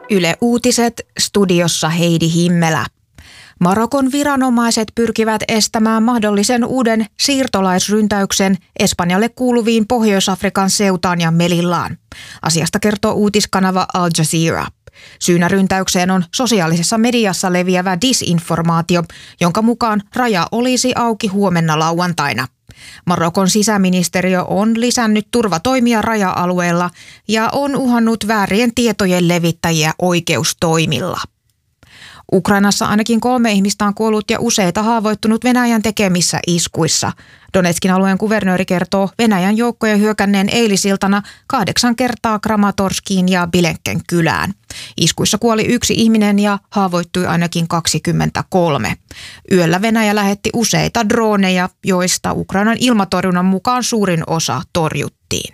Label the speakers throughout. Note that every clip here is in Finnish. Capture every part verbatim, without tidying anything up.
Speaker 1: Yle Uutiset, studiossa Heidi Himmelä. Marokon viranomaiset pyrkivät estämään mahdollisen uuden siirtolaisryntäyksen Espanjalle kuuluviin Pohjois-Afrikan Ceutaan ja Melillaan. Asiasta kertoo uutiskanava Al Jazeera. Syynä ryntäykseen on sosiaalisessa mediassa leviävä disinformaatio, jonka mukaan raja olisi auki huomenna lauantaina. Marokon sisäministeriö on lisännyt turvatoimia raja-alueella ja on uhannut väärien tietojen levittäjiä oikeustoimilla. Ukrainassa ainakin kolme ihmistä on kuollut ja useita haavoittunut Venäjän tekemissä iskuissa. Donetskin alueen kuvernööri kertoo Venäjän joukkojen hyökänneen eilisiltana kahdeksan kertaa Kramatorskiin ja Bilenken kylään. Iskuissa kuoli yksi ihminen ja haavoittui ainakin kaksikymmentäkolme. Yöllä Venäjä lähetti useita droneja, joista Ukrainan ilmatorjunnan mukaan suurin osa torjuttiin.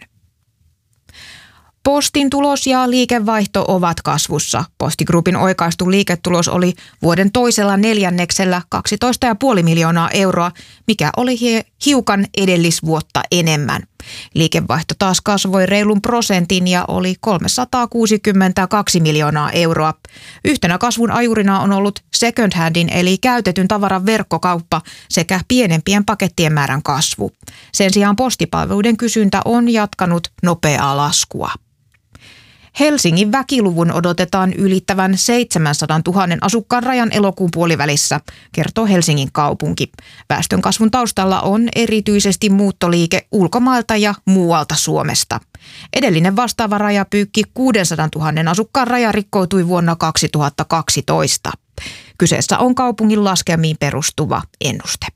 Speaker 1: Postin tulos ja liikevaihto ovat kasvussa. Posti Groupin oikaistu liiketulos oli vuoden toisella neljänneksellä kaksitoista pilkku viisi miljoonaa euroa, mikä oli hiukan edellisvuotta enemmän. Liikevaihto taas kasvoi reilun prosentin ja oli kolmesataakuusikymmentäkaksi miljoonaa euroa. Yhtenä kasvun ajurina on ollut second handin eli käytetyn tavaran verkkokauppa sekä pienempien pakettien määrän kasvu. Sen sijaan postipalveluiden kysyntä on jatkanut nopeaa laskua. Helsingin väkiluvun odotetaan ylittävän seitsemänsadantuhannen asukkaan rajan elokuun puolivälissä, kertoo Helsingin kaupunki. Väestönkasvun taustalla on erityisesti muuttoliike ulkomailta ja muualta Suomesta. Edellinen vastaava rajapyykki kuudensadantuhannen asukkaan raja rikkoutui vuonna kaksituhattakaksitoista. Kyseessä on kaupungin laskelmiin perustuva ennuste.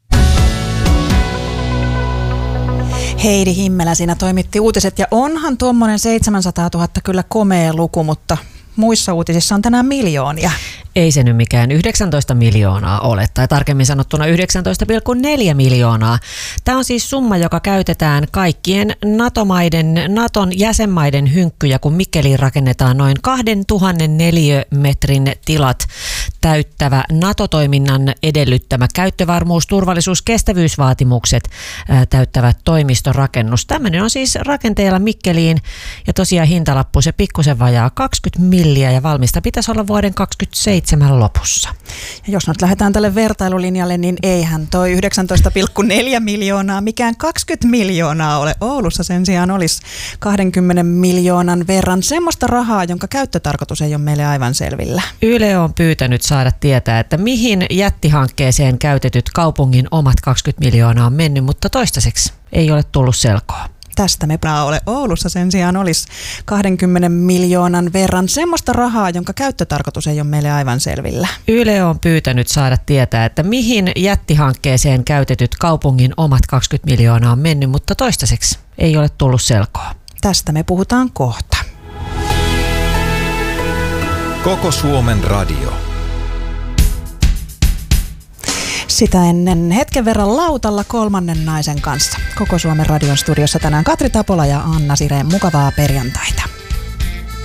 Speaker 2: Heidi Himmelä siinä toimitti uutiset ja onhan tuommoinen seitsemänsataatuhatta kyllä komea luku, mutta muissa uutisissa on tänään miljoonia.
Speaker 3: Ei se nyt mikään yhdeksäntoista miljoonaa ole, tai tarkemmin sanottuna yhdeksäntoista pilkku neljä miljoonaa. Tämä on siis summa, joka käytetään kaikkien NATO-maiden, Naton jäsenmaiden hynkkyjä, kun Mikkeliin rakennetaan noin kaksituhatta neliömetrin tilat täyttävä NATO-toiminnan edellyttämä käyttövarmuus, turvallisuus, kestävyysvaatimukset ää, täyttävät toimistorakennus. Tämmöinen on siis rakenteella Mikkeliin ja tosiaan hintalappu se pikkusen vajaa kaksikymmentä milliä ja valmista pitäisi olla vuoden kaksikymmentäseitsemän lopussa.
Speaker 2: Ja jos nyt lähdetään tälle vertailulinjalle, niin eihän toi yhdeksäntoista pilkku neljä miljoonaa mikään kaksikymmentä miljoonaa ole. Oulussa sen sijaan olisi kaksikymmentä miljoonan verran semmoista rahaa, jonka käyttötarkoitus ei ole meille aivan selvillä.
Speaker 3: Yle on pyytänyt saada tietää, että mihin jättihankkeeseen käytetyt kaupungin omat kaksikymmentä miljoonaa on mennyt, mutta toistaiseksi ei ole tullut selkoa.
Speaker 2: Tästä me ole. Oulussa sen sijaan olisi kaksikymmentä miljoonan verran semmoista rahaa, jonka käyttötarkoitus ei ole meille aivan selvillä.
Speaker 3: Yle on pyytänyt saada tietää, että mihin jättihankkeeseen käytetyt kaupungin omat kaksikymmentä miljoonaa on mennyt, mutta toistaiseksi ei ole tullut selkoa.
Speaker 2: Tästä me puhutaan kohta.
Speaker 4: Koko Suomen radio.
Speaker 2: Sitä ennen hetken verran lautalla kolmannen naisen kanssa. Koko Suomen radion studiossa tänään Katri Tapola ja Anna Sireen. Mukavaa perjantaita.